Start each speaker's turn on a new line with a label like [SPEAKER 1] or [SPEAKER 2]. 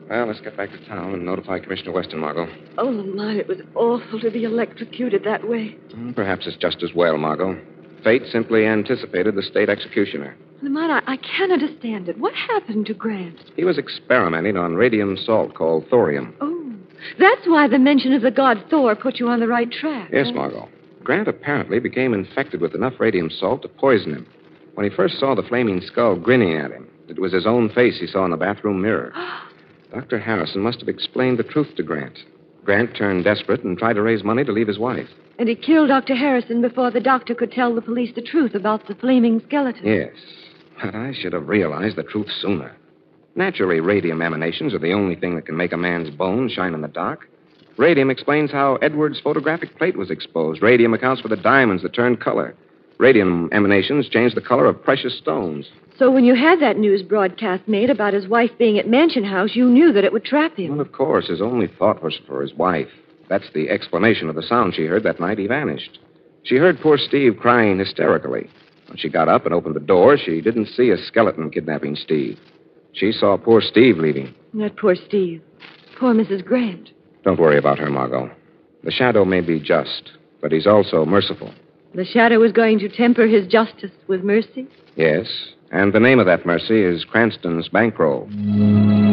[SPEAKER 1] Well, let's get back to town and notify Commissioner Weston, Margot.
[SPEAKER 2] Oh, Lamont, it was awful to be electrocuted that way.
[SPEAKER 1] Perhaps it's just as well, Margot. Fate simply anticipated the state executioner.
[SPEAKER 2] Lamont, I can't understand it. What happened to Grant?
[SPEAKER 1] He was experimenting on radium salt called thorium.
[SPEAKER 2] Oh, that's why the mention of the god Thor put you on the right track.
[SPEAKER 1] Yes, Margot. Grant apparently became infected with enough radium salt to poison him. When he first saw the flaming skull grinning at him, it was his own face he saw in the bathroom mirror. Dr. Harrison must have explained the truth to Grant. Grant turned desperate and tried to raise money to leave his wife.
[SPEAKER 2] And he killed Dr. Harrison before the doctor could tell the police the truth about the flaming skeleton.
[SPEAKER 1] Yes, but I should have realized the truth sooner. Naturally, radium emanations are the only thing that can make a man's bones shine in the dark. Radium explains how Edwards' photographic plate was exposed. Radium accounts for the diamonds that turned color. Radium emanations change the color of precious stones.
[SPEAKER 2] So when you had that news broadcast made about his wife being at Mansion House, you knew that it would trap him.
[SPEAKER 1] Well, of course, his only thought was for his wife. That's the explanation of the sound she heard that night he vanished. She heard poor Steve crying hysterically. When she got up and opened the door, she didn't see a skeleton kidnapping Steve. She saw poor Steve leaving.
[SPEAKER 2] Not poor Steve. Poor Mrs. Grant.
[SPEAKER 1] Don't worry about her, Margot. The shadow may be just, but he's also merciful.
[SPEAKER 2] The shadow is going to temper his justice with mercy?
[SPEAKER 1] Yes, and the name of that mercy is Cranston's bankroll.